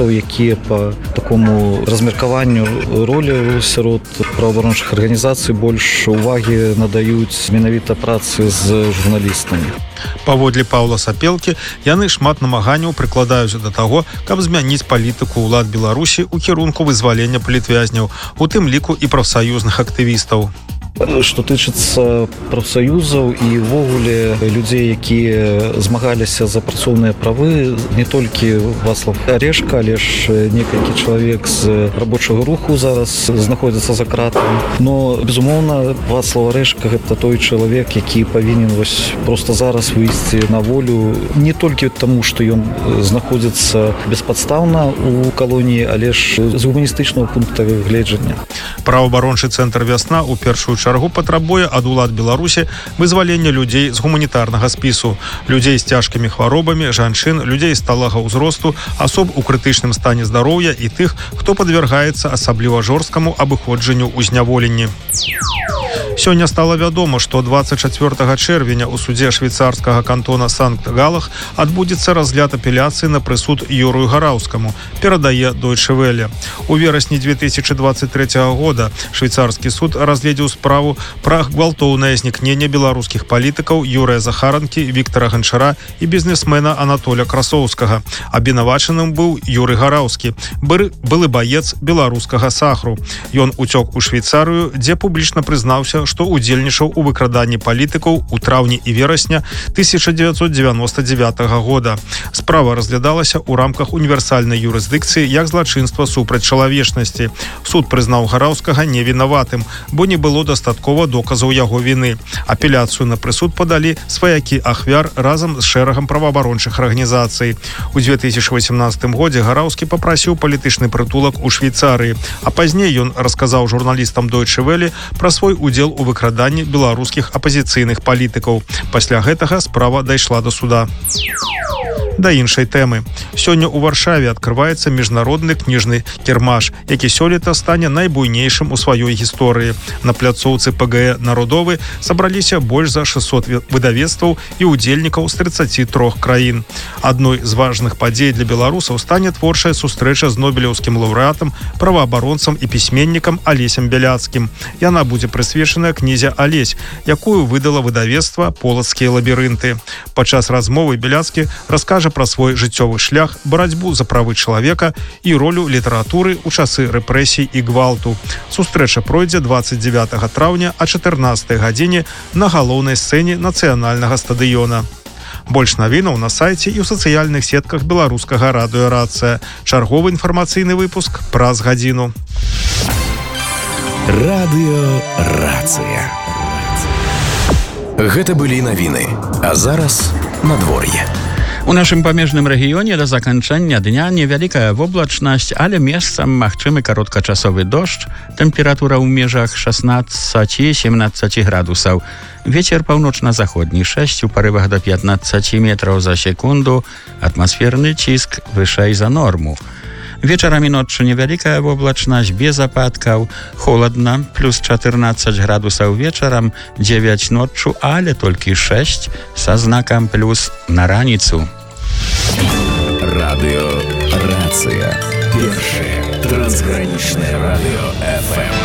актывістаў, якія по такому размеркаванню ролі сярод праваабарончых арганізацый больш увагі надаюць менавіта працы з журналістамі. Паводле Паўла Сапелкі, яны шмат намаганняў прыкладаюць да таго, каб змяніць палітыку ўлад Беларусі ў кірунку вызвалення палітвязняў, у тым ліку і прафсаюзных актывістаў. Што тычыцца прафсаюзаў і ўвогуле людзей, якія змагаліся за працоўныя правы, не толькі Вацлав Арешка, але ж некалькі чалавек з рабочага руху зараз знаходзяцца за кратамі. Но, безумоўна, Вацлав Арешка гэта той чалавек, які павінен проста зараз выйсці на волю не толькі таму, што ён знаходзіцца беспадстаўна ў калоніі, але ж з гуманістычнага пункта гледжання. Праваабарончы цэнтр «Вясна» у першую чаргу патрабуе ад улад Беларусі вызвалення людзей з гуманітарнага спісу, людзей з цяжкімі хваробамі, жанчын, людзей сталага ўзросту, асоб у крытычным стане здароўя і тых, хто падвяргаецца асабліва жорсткаму абыходжанню ў зняволенні. Сёння стала вядома, што 24 чэрвеня ў судзе швейцарскага кантона Санкт-Галах адбудзецца разгляд апеляцыі на прысуд Юрыю Гараўскаму, перадае Deutsche Welle. У верасні 2023 года швейцарскі суд разгледзеў справу пра гвалтоўнае знікненне беларускіх палітыкаў Юрыя Захаранкі, Віктара Ганчара і бізнесмена Анатоля Красоўскага. Абвінавачаным быў Юрый Гараўскі, былы баец беларускага сахру. Ён уцёк у Швейцарыю, дзе публічна прызнаўся, што удзельнічаў у выкраданні палітыкаў у траўні і верасня 1999 года. Справа разглядалася ў рамках універсальнай юрысдыкцыі як злачынства супраць чалавечнасці. Суд прызнаў Гараўскага невінаватым, бо не было дастаткова доказаў яго віны. Апеляцыю на прысуд падалі сваякі ахвяр разам з шэрагам праваабарончых арганізацый. У 2018 годзе Гараўскі папрасіў палітычны прытулак у Швейцарыі, а пазней ён расказаў журналістам Deutsche Welle пра свой удзел у выкраданні беларускіх апазіцыйных палітыкаў. Пасля гэтага справа дайшла да суда. Да іншай тэмы. Сёння ў Варшаве адкрываецца міжнародны кніжны кірмаш, які сёлета стане найбуйнейшым у сваёй гісторыі. На пляцоўцы ПГЭ «Народовы» сабраліся больш за 600 выдавецтваў і удзельнікаў з 33 краін. Адной з важных падзей для беларусаў стане творчая сустрэча з нобелеўскім лаўрэатам, праваабаронцам і пісьменнікам Алесем Бяляцкім. Яна будзе прысвечаная кнізе «Алесь», якую выдала выдавецтва «Полацкія лабірынты». Падчас размовы Бяляцкі раскажа пра свой жыццёвы шлях, барацьбу за правы чалавека і ролю літаратуры ў часы рэпрэсій і гвалту. Сустрэча пройдзе 29 траўня о 14 гадзіне на галоўнай сцэне нацыянальнага стадыёна. Больш навінаў на сайце і ў сацыяльных сетках беларускага радыё «Рацыя». Чарговы інфармацыйны выпуск праз гадзіну. Радыё «Рацыя». Гэта былі навіны, а зараз надвор'е. У нашым памежным рэгіёне да заканчэння дня невялікая воблачнасць, але месцам магчымы кароткачасовы дождж, тэмпература ў межах 16-17 градусаў. Вецер паўночна-заходні 6 у парывах до 15 метраў за секунду, атмасферны ціск вышэй за норму. Вечарамі ноччу невялікая воблачнасць без ападкаў, холадна, плюс 14 градусаў вечарам, 9 ноччу, але толькі 6 са знакам плюс на раніцу. Радыё «Рацыя». Першае трансгранічнае радыё FM.